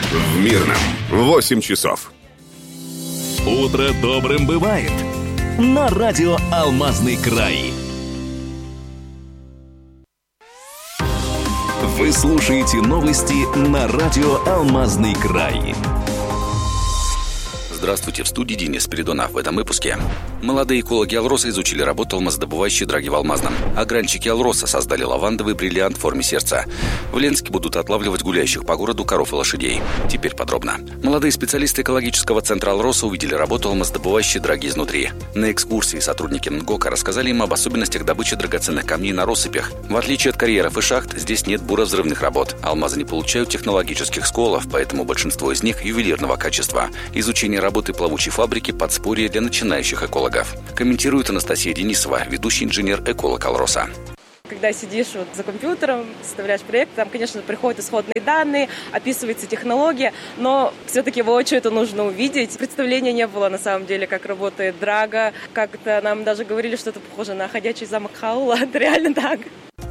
В Мирном 8 часов. Утро добрым бывает. На радио «Алмазный край». Вы слушаете новости на радио «Алмазный край». Здравствуйте, в студии Денис Спиридонов. В этом выпуске. Молодые экологи Алроса изучили работу алмаздобывающей драги в Алмазном. Огранщики Алроса создали лавандовый бриллиант в форме сердца. В Ленске будут отлавливать гуляющих по городу коров и лошадей. Теперь подробно. Молодые специалисты экологического центра Алроса увидели работу алмаздобывающей драги изнутри. На экскурсии сотрудники НГОКа рассказали им об особенностях добычи драгоценных камней на россыпях. В отличие от карьеров и шахт, здесь нет буровзрывных работ. Алмазы не получают технологических сколов, поэтому большинство из них ювелирного качества. Изучение работы плавучей фабрики – подспорье для начинающих экологов. Комментирует Анастасия Денисова, ведущий инженер-эколог Алроса. Когда сидишь за компьютером, составляешь проект, там, конечно, приходят исходные данные, описывается технология, но все-таки воочию это нужно увидеть. Представления не было, на самом деле, как работает драга. Как-то нам даже говорили, что это похоже на ходячий замок Хаула. Это реально так.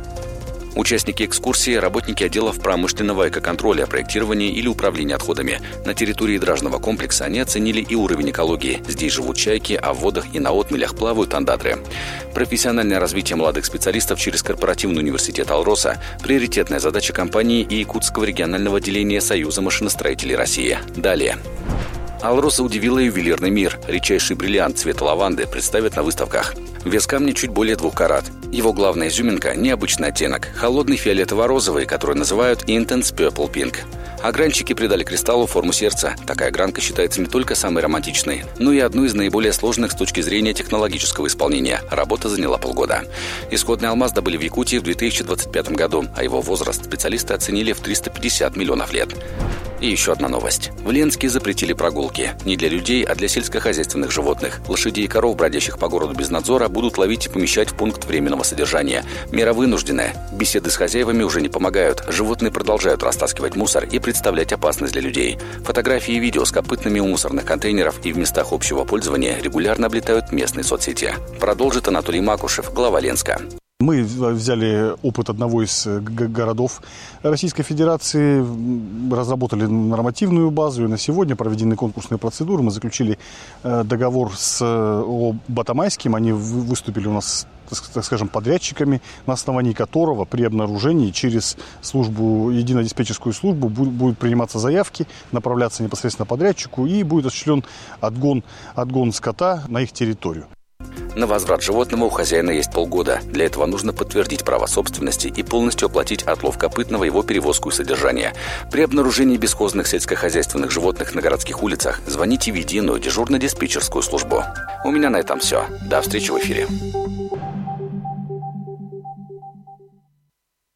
Участники экскурсии – работники отделов промышленного экоконтроля, проектирования или управления отходами. На территории дражного комплекса они оценили и уровень экологии. Здесь живут чайки, а в водах и на отмелях плавают андатры. Профессиональное развитие молодых специалистов через корпоративный университет Алроса – приоритетная задача компании и Якутского регионального отделения Союза машиностроителей России. Далее. Алроса удивила ювелирный мир. Редчайший бриллиант цвета лаванды представят на выставках. Вес камня чуть более 2 карат. Его главная изюминка – необычный оттенок – холодный фиолетово-розовый, который называют Intense Purple Pink. Огранщики придали кристаллу форму сердца. Такая гранка считается не только самой романтичной, но и одной из наиболее сложных с точки зрения технологического исполнения. Работа заняла полгода. Исходный алмаз добыли в Якутии в 2025 году, а его возраст специалисты оценили в 350 миллионов лет. И еще одна новость. В Ленске запретили прогулки. Не для людей, а для сельскохозяйственных животных. Лошадей и коров, бродящих по городу без надзора, будут ловить и помещать в пункт временного содержания. Мера вынужденная. Беседы с хозяевами уже не помогают. Животные продолжают растаскивать мусор и представлять опасность для людей. Фотографии и видео с копытными у мусорных контейнеров и в местах общего пользования регулярно облетают местные соцсети. Продолжит Анатолий Макушев, глава Ленска. Мы взяли опыт одного из городов Российской Федерации, разработали нормативную базу, и на сегодня проведены конкурсные процедуры. Мы заключили договор с ООО «Батамайским». Они выступили у нас, так скажем, подрядчиками, на основании которого при обнаружении через службу, единую диспетчерскую службу будут приниматься заявки, направляться непосредственно подрядчику, и будет осуществлен отгон скота на их территорию. На возврат животного у хозяина есть полгода. Для этого нужно подтвердить право собственности и полностью оплатить отлов копытного, его перевозку и содержание. При обнаружении бесхозных сельскохозяйственных животных на городских улицах звоните в единую дежурно-диспетчерскую службу. У меня на этом все. До встречи в эфире.